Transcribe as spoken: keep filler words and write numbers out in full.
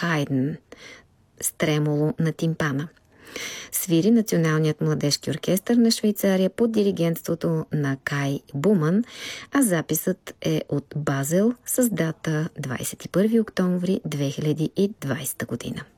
Хайден с тремоло на тимпана. Свири Националният младежки оркестър на Швейцария под диригентството на Кай Буман, а записът е от Базел с дата двадесет и първи октомври две хиляди и двадесета година.